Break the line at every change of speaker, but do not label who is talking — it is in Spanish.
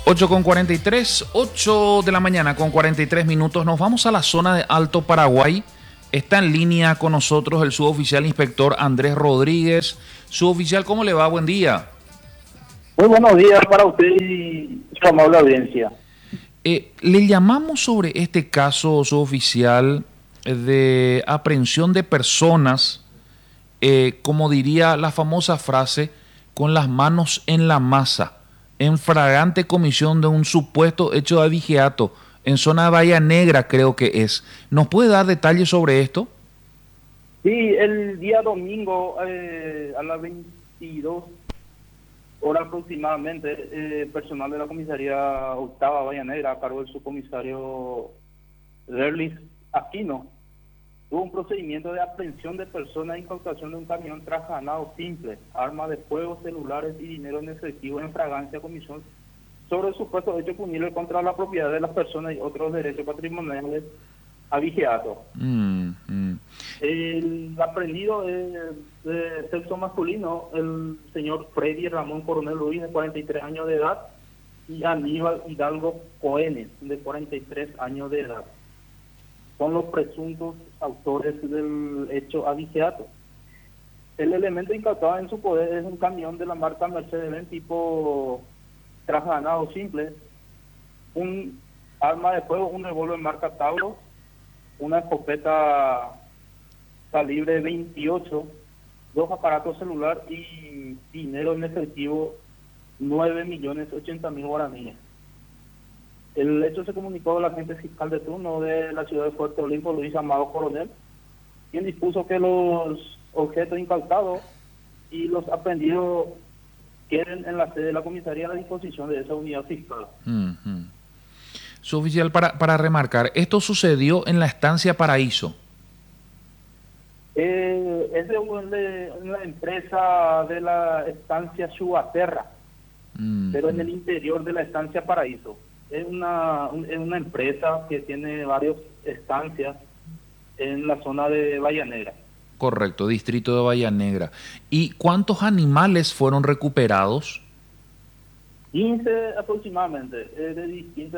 8:43, 8 de la mañana con 43 minutos. Nos vamos a la zona de Alto Paraguay. Está en línea con nosotros el suboficial inspector Andrés Rodríguez. Suboficial, ¿cómo le va? Buen día.
Muy buenos días para usted y su amable audiencia.
Le llamamos sobre este caso, suboficial, de aprehensión de personas, como diría la famosa frase, con las manos en la masa, en flagrante comisión de un supuesto hecho de abigeato en zona de Bahía Negra, creo que es. ¿Nos puede dar detalles sobre esto?
Sí, el día domingo a las 22 horas aproximadamente, personal de la comisaría octava Bahía Negra, a cargo del subcomisario Derlis Aquino, tuvo un procedimiento de aprehensión de personas e incautación de un camión trasganado simple, armas de fuego, celulares y dinero en efectivo en fragancia comisión sobre el supuesto hecho punible contra la propiedad de las personas y otros derechos patrimoniales abigeatos. El aprendido es de sexo masculino, el señor Freddy Ramón Coronel Ruiz, de 43 años de edad, y Aníbal Hidalgo Cohenes, de 43 años de edad. Son los presuntos autores del hecho abigeato. El elemento incautado en su poder es un camión de la marca Mercedes-Benz tipo trasganado simple, un arma de fuego, un revólver marca Tauro, una escopeta calibre 28, dos aparatos celular y dinero en efectivo 9.080.000 guaraníes. El hecho se comunicó al agente fiscal de turno de la ciudad de Fuerte Olimpo, Luis Amado Coronel, quien dispuso que los objetos incautados y los aprehendidos queden en la sede de la comisaría a la disposición de esa unidad fiscal.
Suboficial, para remarcar, esto sucedió en la estancia Paraíso.
Es de una empresa de la estancia Chubaterra, pero en el interior de la estancia Paraíso. Es una empresa que tiene varias estancias en la zona de Bahía Negra.
Correcto, distrito de Bahía Negra. ¿Y cuántos animales fueron recuperados?
15 aproximadamente, de distintas